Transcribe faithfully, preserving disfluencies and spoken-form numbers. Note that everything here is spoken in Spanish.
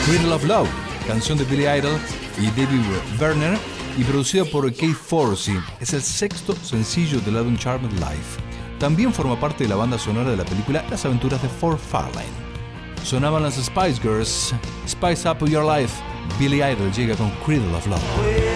Cradle of Love, canción de Billy Idol y David Werner y producido por Kate Forsey. Es el sexto sencillo del álbum Charmed Life. También forma parte de la banda sonora de la película Las aventuras de Ford Fairlane. Sonaban las Spice Girls, Spice Up Your Life. Billy Idol llega con Cradle of Love.